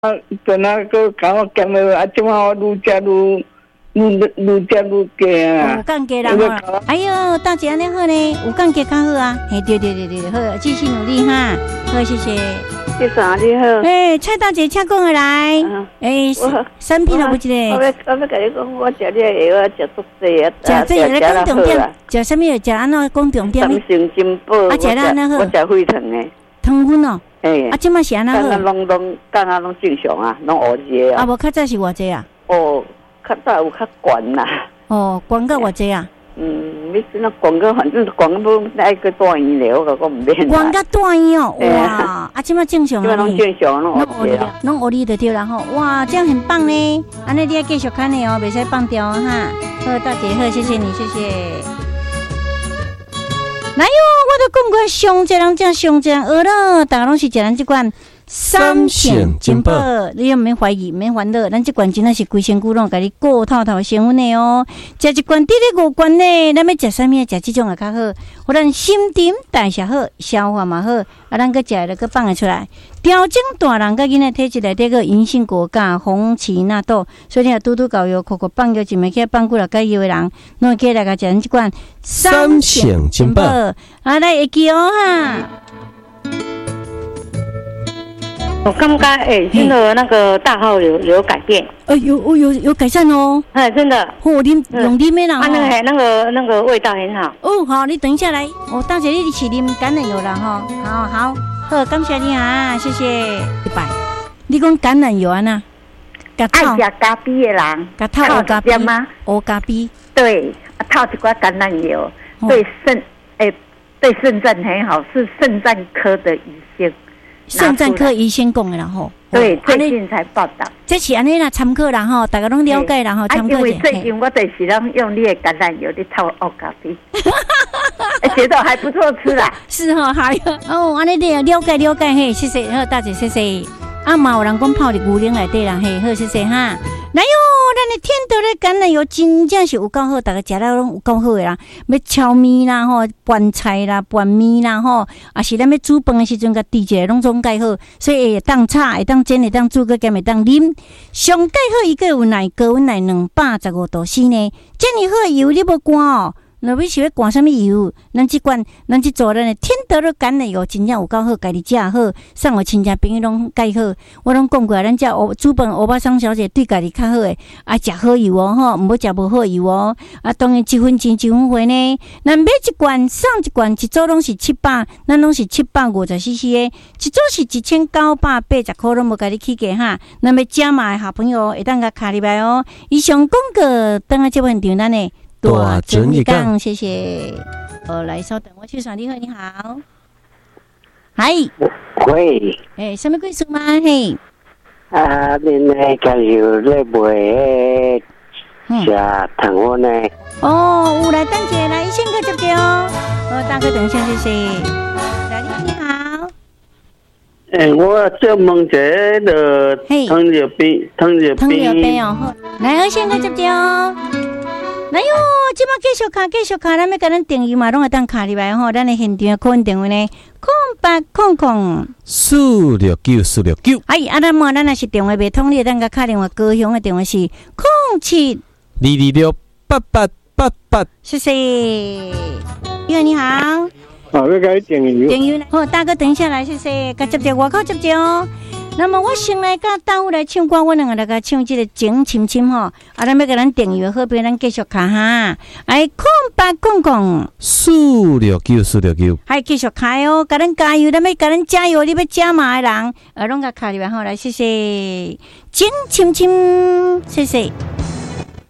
等那个搞我讲了，啊，即马我愈食愈加啊。 有降价啦吼！哎呦，大姐安尼好呢，有降价较好啊！嘿，对，好，继续努力哈！好，谢谢。 先生你好。 哎，蔡大姐，请讲来。哎，产品了不一个。 我要甲你讲，我食你的药，我食足济啊。 食这个咧讲重点，食什么药？食安怎讲重点？ 三成金宝。 啊，食了安怎好？ 我食血糖的。 糖分哦。 哎。 啊，即马是安怎好？ 拢正常啊，拢乌热啊。 啊，无较早是偌济啊？ 哦，较早有较悬啦。 哦，悬到偌济啊？ 你那广告反正广告不那个大医疗，我唔免。 广告大医哦，哇！啊，即马正常啊， 拢正常，拢学你就对啦吼。哇，这样很棒呢。安尼你要继续看的哦，袂使放掉哈。好，大姐好，谢谢你，谢谢。来哟，我都讲过，上这人正上这人学了，大家拢是食咱这款。三线金宝，你又免怀疑，免烦恼，咱这罐真的是规身躯拢甲你顾透透成分的哦。食一罐滴滴5罐呢，咱要食啥物？食这种也较好，互咱心情代谢好，消化嘛好，啊，咱个食了个放得出来。调整大人甲囡仔体质内底个银杏果苷、红荠纳豆，所以你拄搞药，口放药，一枚起放几落解药的人，拢起来甲食咱这罐三线金宝，啊，来会记哦哈。 我感觉新的那个大号有改变， 有改善哦， 真的， 用啉的啦， 那个味道很好。 哦，好，你等一下来，大姐你是啉橄榄油啦哈，好，感谢你啊，谢谢，100。你讲橄榄油啊呐？ 爱食咖啡的人， 套咖啡吗？ 咖啡， 对，套一罐橄榄油，对肾脏很好，是肾脏科的医生。 肾脏科医生讲的啦吼， 对，最近才报道。 这是安尼啦，参考啦吼，大家拢了解啦吼，参考因为最近我就是用你的橄榄油去炒咖啡，觉得还不错吃啦。 是吼，还有安尼你了解嘿，谢谢，好大姐谢谢。啊嘛有人讲泡伫牛奶内底啦，嘿，好谢谢哈。来哟，咱的天德的橄榄油真正是有够好，大家食了拢有够好的啦。要炒面啦吼，拌菜啦，拌面啦吼，啊是咱要煮饭的时阵，甲滴一个拢总介好，所以会当炒，会当煎，会当煮，佮兼会当啉。上介好伊个有奶高温奶215度 C 呢，这么好的油你无赶哦。若要是要灌什么油？咱这做咱的天德的橄榄油真正有够好，家己食好，送我亲戚朋友拢介好。我拢讲过，咱这煮饭欧巴桑小姐对家己较好诶，啊，食好油哦吼，唔好食无好油哦。啊，当然1分钱1分货呢。咱买一罐送一罐，一组拢是700，咱拢是750cc 诶，一组是1980块，拢无家己起价哈。咱要加码的好朋友会当甲卡入来哦。以上广告，等下这问题咱呢。大整一杠，谢谢。来稍等，我去耍。你好，你好。嗨。 喂。 什么贵数吗？嘿。 恁那个有咧卖吃糖粉呢？ 有来等姐来1千个接着哦。大哥等一下，谢谢。来，你好。 我这问者的糖尿病哦。来，2千个接着哦。来哟，即马继续卡，咱要甲咱订阅嘛，拢会当卡入来吼。咱的现场扣印电话呢，0800-469-469。咱莫咱若是电话未通，你会当甲卡电话，高雄的电话是07-226-8888。谢谢。你好。 要甲你订阅。 好，大哥等一下来，谢谢。甲接着外口接着哦。那么我先来甲大夫来唱歌，我两个来甲唱这个情深深吼，咱要甲咱订阅好，别咱继续卡哈。0800-469-469，继续卡哦，甲咱加油，咱要甲咱加油，你要加码的人，拢甲卡入来好，来谢谢情深深，谢谢。